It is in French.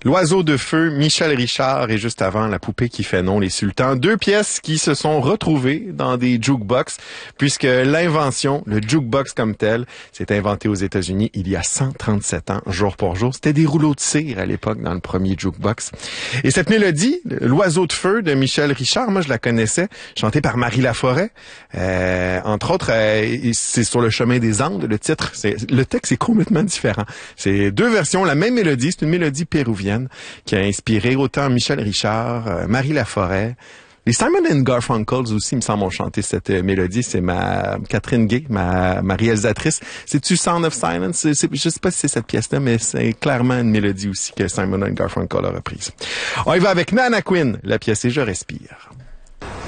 L'oiseau de feu, Michel Richard, et juste avant, La poupée qui fait non, les sultans. Deux pièces qui se sont retrouvées dans des jukebox, puisque l'invention, le jukebox comme tel, s'est inventé aux États-Unis il y a 137 ans, jour pour jour. C'était des rouleaux de cire à l'époque dans le premier jukebox. Et cette mélodie, L'oiseau de feu de Michel Richard, moi je la connaissais, chantée par Marie Laforêt. Entre autres, c'est sur le chemin des Andes, le titre. Le texte est complètement différent. C'est deux versions, la même mélodie, c'est une mélodie péruvienne qui a inspiré autant Michel Richard, Marie Laforêt. Les Simon and Garfunkels aussi, me semble, ont chanté cette mélodie. C'est Catherine Gay, ma réalisatrice. C'est-tu Sound of Silence? Je sais pas si c'est cette pièce-là, mais c'est clairement une mélodie aussi que Simon and Garfunkel a reprise. On y va avec Nana Quinn. La pièce est Je respire.